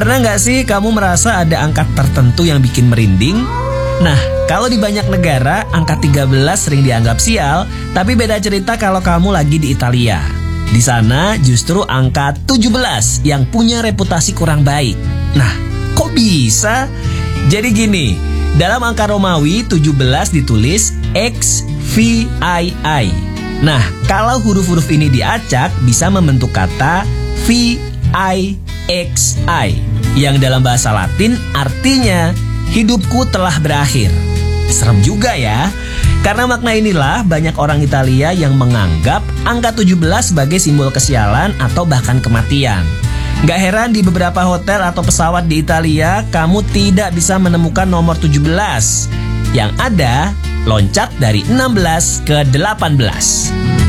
Pernah nggak sih kamu merasa ada angka tertentu yang bikin merinding? Nah, kalau di banyak negara, angka 13 sering dianggap sial, tapi beda cerita kalau kamu lagi di Italia. Di sana justru angka 17 yang punya reputasi kurang baik. Nah, kok bisa? Jadi gini, dalam angka Romawi 17 ditulis XVII. Nah, kalau huruf-huruf ini diacak bisa membentuk kata VIXI yang dalam bahasa Latin artinya hidupku telah berakhir. Serem juga ya. Karena makna inilah banyak orang Italia yang menganggap angka 17 sebagai simbol kesialan atau bahkan kematian. Gak heran di beberapa hotel atau pesawat di Italia kamu tidak bisa menemukan nomor 17. Yang ada loncat dari 16 ke 18.